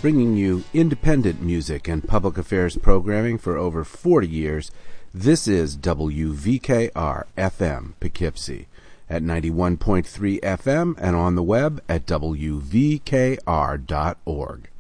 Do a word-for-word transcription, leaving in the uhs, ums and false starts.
bringing you independent music and public affairs programming for over forty years. This is W V K R F M Poughkeepsie at ninety-one point three F M and on the web at W V K R dot org.